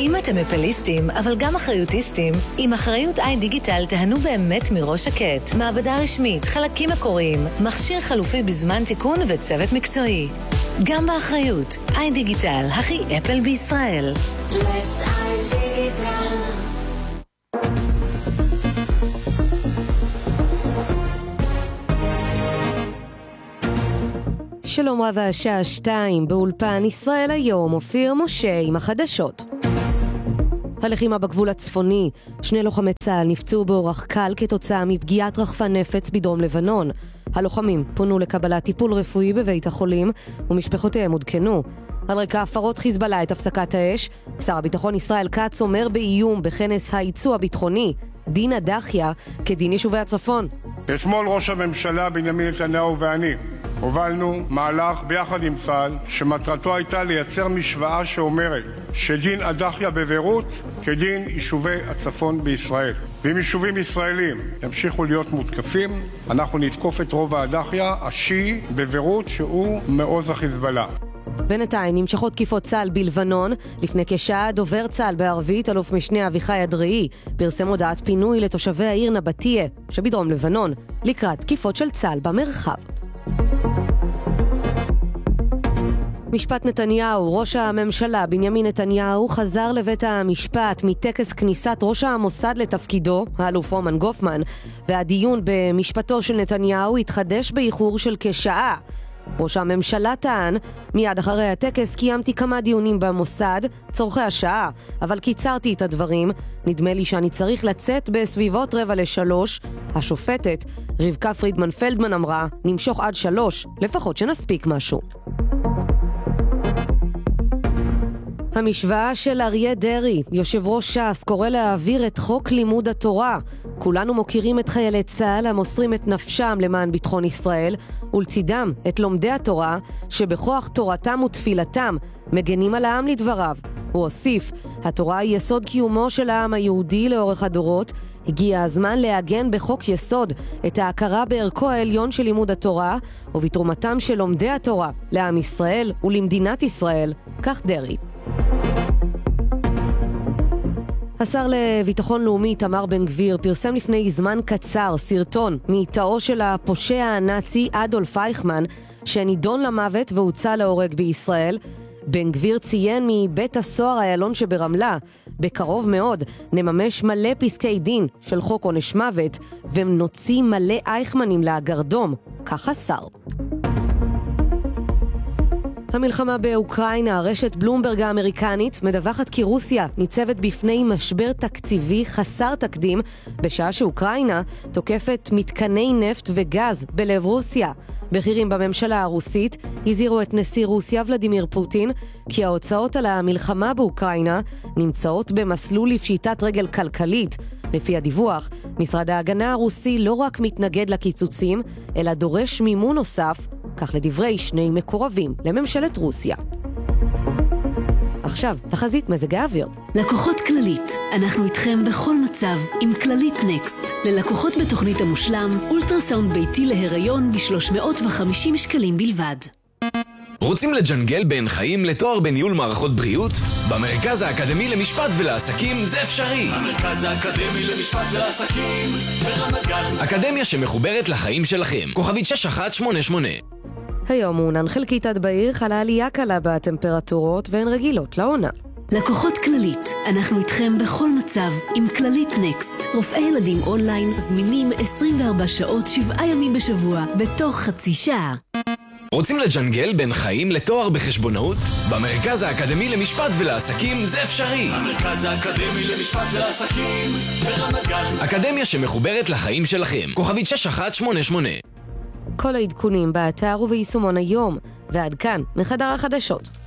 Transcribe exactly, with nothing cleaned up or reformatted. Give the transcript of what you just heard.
אם אתם אפליסטים, אבל גם אחריוטיסטים, עם אחריות איי דיגיטל תהנו באמת מראש שקט. מעבדה רשמית, חלקים מקוריים, מכשיר חלופי בזמן תיקון וצוות מקצועי. גם באחריות, איי דיגיטל, הכי אפל בישראל. Let's איי דיגיטל. שלום רב, השעה שתיים באולפן ישראל היום, אופיר משה עם החדשות. הלחימה בגבול הצפוני, שני לוחמי צה"ל נפצעו באורח קל כתוצאה מפגיעת רחפן נפץ בדרום לבנון. הלוחמים פונו לקבלת טיפול רפואי בבית החולים ומשפחותיהם עודכנו. על רקע הפרות חיזבאללה את הפסקת האש, שר הביטחון ישראל כץ אומר באיום בכנס הייצוא הביטחוני, דין הדחיה כדין יישובי הצפון. אתמול ראש הממשלה בנימין נתניהו ואני הובלנו מהלך ביחד עם צה"ל שמטרתו הייתה לייצר משוואה שאומרת שדין הדחיה בבירות כדין יישובי הצפון בישראל. ואם יישובים ישראלים ימשיכו להיות מותקפים, אנחנו נתקוף את רוב הדחיה השיעי בבירות שהוא מעוז החיזבאללה. בינתיים נמשכות תקיפות צה"ל בלבנון. לפני כשעה דובר צה"ל בערבית, אלוף משנה אביחי אדראי, פרסם הודעת פינוי לתושבי העיר נבטיה שבדרום לבנון לקראת תקיפות של צה"ל במרחב. משפט נתניהו, ראש הממשלה בנימין נתניהו חזר לבית המשפט מטקס כניסת ראש המוסד לתפקידו, האלוף רומן גופמן, והדיון במשפטו של נתניהו התחדש באיחור של כשעה. ראש הממשלה טען, מיד אחרי הטקס קיימתי כמה דיונים במוסד, צורכי השעה, אבל קיצרתי את הדברים. נדמה לי שאני צריך לצאת בסביבות רבע לשלוש. השופטת, רבקה פרידמן פלדמן אמרה, נמשוך עד שלוש, לפחות שנספיק משהו. המשוואה של אריה דרעי, יושב ראש ש"ס, קורא להעביר את חוק לימוד התורה. כולנו מוכירים את חיילי צה"ל המוסרים את נפשם למען ביטחון ישראל, ולצידם את לומדי התורה שבכוח תורתם ותפילתם מגנים על העם לדבריו. הוא הוסיף, התורה היא יסוד קיומו של העם היהודי לאורך הדורות. הגיע הזמן לעגן בחוק יסוד את ההכרה בערכו העליון של לימוד התורה ובתרומתם של לומדי התורה לעם ישראל ולמדינת ישראל. כך דרעי. השר לביטחון לאומי תמר בן גביר פרסם לפני זמן קצר סרטון מתאו של הפושע הנאצי אדולף אייכמן שנידון למוות והוצא להורג בישראל. בן גביר ציין מבית הסוהר איילון שברמלה, בקרוב מאוד נממש מלא פסקי דין של חוק עונש מוות ונוציא מלא אייכמנים לאגרדום, כך השר. המלחמה באוקראינה, רשת בלומברג האמריקנית מדווחת כי רוסיה ניצבת בפני משבר תקציבי חסר תקדים בשעה שאוקראינה תוקפת מתקני נפט וגז בלב רוסיה. בכירים בממשלה הרוסית הזהירו את נשיא רוסיה ולדימיר פוטין כי ההוצאות על המלחמה באוקראינה נמצאות במסלול לפשיטת רגל כלכלית. לפי הדיווח, משרד ההגנה הרוסי לא רק מתנגד לקיצוצים, אלא דורש מימון נוסף, כך לדברי שני מקורבים לממשלת רוסיה. עכשיו, תחזית מזג האוויר. לקוחות כללית, אנחנו איתכם בכל מצב עם כללית נקסט. ללקוחות בתוכנית המושלם, אולטרסאונד ביתי להיריון ב-שלוש מאות וחמישים שקלים בלבד. רוצים לג'נגל בין חיים לתואר בניהול מערכות בריאות? במרכז האקדמי למשפט ולעסקים זה אפשרי. המרכז האקדמי למשפט ולעסקים ברמת גן. אקדמיה שמחוברת לחיים שלכם. כוכבית שש אחת שמונה שמונה. היום מעונן חלקית עד בעיר, חלה עלייה קלה בטמפרטורות והן רגילות לעונה. לקוחות כללית, אנחנו איתכם בכל מצב עם כללית נקסט. רופאי ילדים אונליין זמינים עשרים וארבע שעות, שבעה ימים בשבוע, בתוך חצי שעה. רוצים לג'נגל בין חיים לתואר בחשבונאות? במרכז האקדמי למשפט ולעסקים זה אפשרי. המרכז האקדמי למשפט ולעסקים ברמת גן. אקדמיה שמחוברת לחיים שלכם. כוכבית שש אחת שמונה שמונה. כל העדכונים באתר וביישומון היום, ועד כאן מחדר החדשות.